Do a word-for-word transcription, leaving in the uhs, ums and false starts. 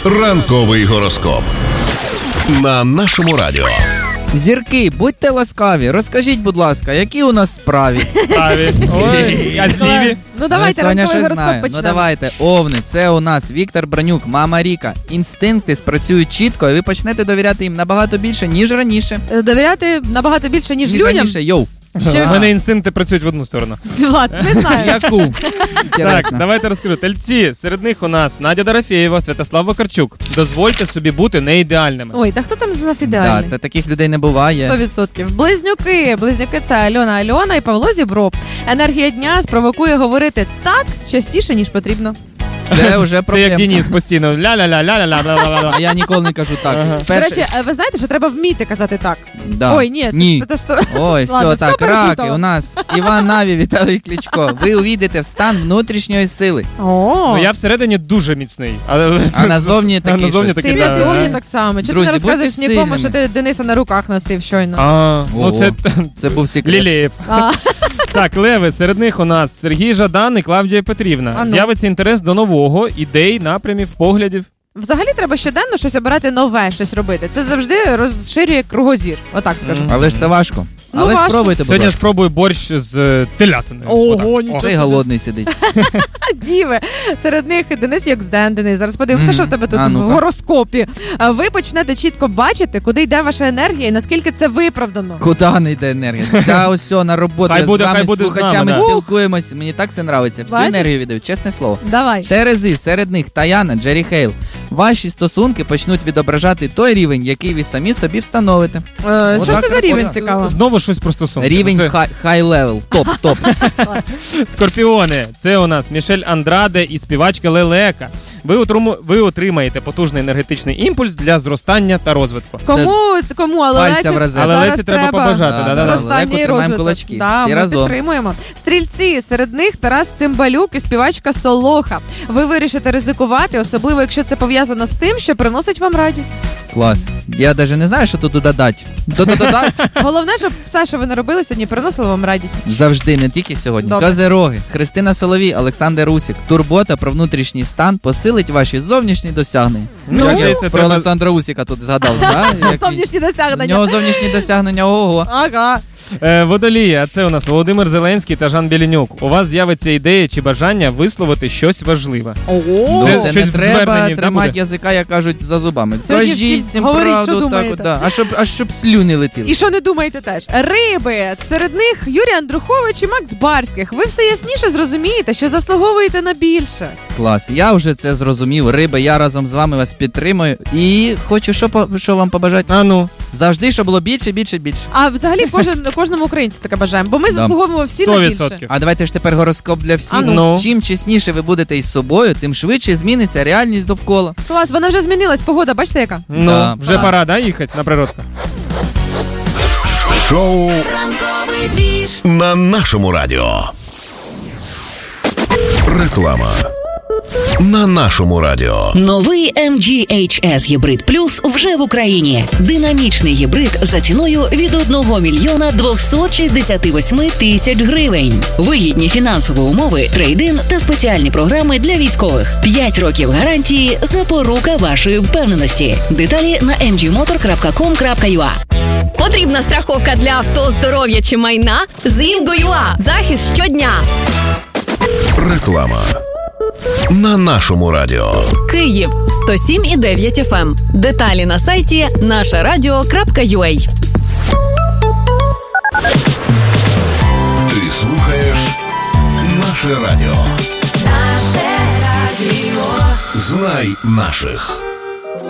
Ранковий гороскоп на нашому радіо. Зірки, будьте ласкаві, розкажіть, будь ласка, які у нас справи? Справи. Ой, а зліві? Ну давайте, Соня ранковий ще гороскоп знає. почнемо. Ну давайте, овни, це у нас Віктор Бронюк, мама Ріка. Інстинкти спрацюють чітко, і ви почнете довіряти їм набагато більше, ніж раніше. Довіряти набагато більше, ніж, Ніж людям. раніше, йоу. У мене інстинкти працюють в одну сторону. Влад, не знаю. Яку? Так, Інтересно. давайте розкажу. Тельці, серед них у нас Надя Дорофєєва, Святослав Вакарчук. Дозвольте собі бути не ідеальними. Ой, та хто там з нас Да, ідеальний? та таких людей не буває. Сто відсотків. Близнюки. Близнюки – це Альона Альона і Павло Зібров. Енергія дня спровокує говорити так частіше, ніж потрібно. Це вже Це як проблема. Денис постійно. Ля-ля-ля-ля-ля-ля-ля-ля. А я ніколи не кажу так. Ага. До Перше- речі, ви знаєте, що треба вміти казати так? Да. Ой, ні, це Ні. ж просто... Ой, Ладно, все, все так, перепутала. раки, у нас Іван Наві, Віталій Кличко. Ви увійдете в стан внутрішньої сили. О, Ну, я всередині дуже міцний. А, А назовні а такий назовні щось. такий, ти да. на сьогодні так само. Чого Друзі, ти не розказуєш будьте нікому, сильними. що ти Дениса на руках носив щойно? А, ну О, це Це був секрет. Лілєєв. А, Так, леви, серед них у нас Сергій Жадан і Клавдія Петрівна. А ну. З'явиться інтерес до нового, ідей, напрямів, поглядів. взагалі треба щоденно щось обирати нове, щось робити. Це завжди розширює кругозір. Отак скажу. Мгм. Але ж це важко. Ну, Але важко. спробуйте, будь Сьогодні ласка. спробую борщ з е, телятиною. Ого, Отак. нічого. Цей голодний сидить. Діви. Серед них Денис Йоксден. Денис, зараз подивимося, Мгм. що в тебе тут А, в ну-ка. гороскопі. А Ви почнете чітко бачити, куди йде ваша енергія і наскільки це виправдано. Куди не йде енергія? Вся ось все на роботу. Хай Я буде, з вами хай буде з слухачами нами, да. спілкуємось. Мені так це нравиться. Всю Бачиш? енергію віддаю, чесне слово. Давай. Терези, серед них Таяна, Джері Хейл. Ваші стосунки почнуть відображати той рівень, який ви самі собі встановите. Е, що Отак це за рівень от, цікаво? Знову щось про стосунки. Рівень Це хай, хай левел, топ, топ. Клас. Скорпіони. Це у нас Мішель Андраде і співачка Лелека. Ви, отрому... ви отримаєте потужний енергетичний імпульс для зростання та розвитку. Кому, кому, але Пальця леці, в рази. Але зараз леці треба побажати, Да, да-да-да. да, зростання Лелеку і тримаємо розвиток. кулачки. Да, Всі ми разом. підтримуємо. Стрільці, серед них Тарас Цимбалюк і співачка Солоха. Ви вирішите ризикувати, особливо якщо це пов'язано з тим, що приносить вам радість. Клас. Я навіть не знаю, що тут додати. Додати Головне, щоб все, що ви наробили сьогодні, приносило вам радість. завжди, не тільки сьогодні. Добре. Козероги, Христина Соловій, Олександр Усік. Турбота про внутрішній стан посилить ваші зовнішні досягнення. Ну, Я здається, про треба- Олександра Усіка тут згадав. да? Як він- Зовнішні У досягнення. нього зовнішні досягнення, ого. Ага. Е, водолії, а це у нас Володимир Зеленський та Жан Білінюк. У вас з'явиться ідея чи бажання висловити щось важливе. Ого. Ну, Це це, щось не в треба зверненні, да, тримати буде? язика, як кажуть, за зубами. Сьогодні всі Кажіть всім говоріть, що правду, так, думаєте. от, да. а, щоб, а щоб слюни летіли. І що не думаєте теж? Риби! Серед них Юрій Андрухович і Макс Барських. Ви все ясніше зрозумієте, що заслуговуєте на більше. Клас, я вже це зрозумів. Риби, я разом з вами вас підтримую. І хочу, що, по- що вам побажати? А ну, Завжди, щоб було більше, більше, більше. А взагалі кожен, кожному українцю таке бажаємо, бо ми Да. заслуговуємо всі сто на більше. відсотків. А давайте ж тепер гороскоп для всіх. А ну. Чим чесніше ви будете із собою, тим швидше зміниться реальність довкола. Клас, вона вже змінилась, погода, бачите яка? Ну, Да, вже клас. пора, да, їхати на природку? Шоу на нашому радіо. Реклама на нашому радіо. Новий ем джі ейч ес Гібрид Плюс вже в Україні. Динамічний гібрид за ціною від одного мільйона двохсот шістдесят вісім тисяч гривень. Вигідні фінансові умови, трейд-ін та спеціальні програми для військових. п'ять років гарантії – запорука вашої впевненості. Деталі на ем джі мотор крапка ком крапка ю а. Потрібна страховка для авто, здоров'я чи майна? З Інго.ЮА. Захист щодня. Реклама на нашому радіо. Київ. сто сім і дев'ять еф ем. Деталі на сайті наше радіо крапка ю а. Ти слухаєш наше радіо. Наше радіо. Знай наших.